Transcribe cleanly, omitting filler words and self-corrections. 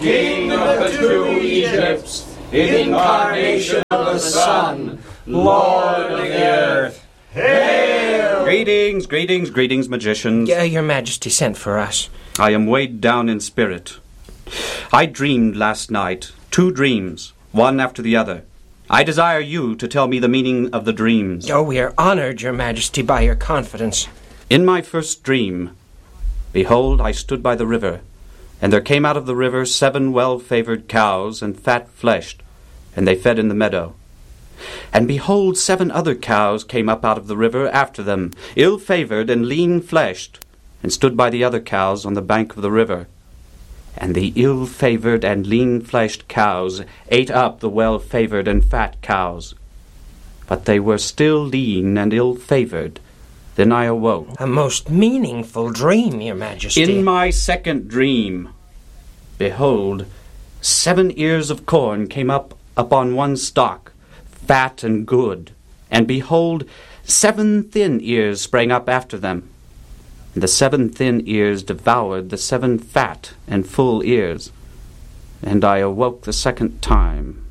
King of the two Egypts, incarnation of the sun, Lord of the earth. Hail! Greetings, greetings, greetings, magicians. Your Majesty sent for us. I am weighed down in spirit. I dreamed last night 2 dreams, one after the other. I desire you to tell me the meaning of the dreams. Oh, we are honored, Your Majesty, by your confidence. In my first dream, behold, I stood by the river, and there came out of the river 7 well-favored cows and fat-fleshed, and they fed in the meadow. And behold, 7 other cows came up out of the river after them, ill-favored and lean-fleshed, and stood by the other cows on the bank of the river. And the ill-favored and lean-fleshed cows ate up the well-favored and fat cows. But they were still lean and ill-favored. Then I awoke. A most meaningful dream, Your Majesty. In my second dream, behold, 7 ears of corn came up upon one stalk, fat and good. And behold, 7 thin ears sprang up after them. And the 7 thin ears devoured the 7 fat and full ears. And I awoke the second time.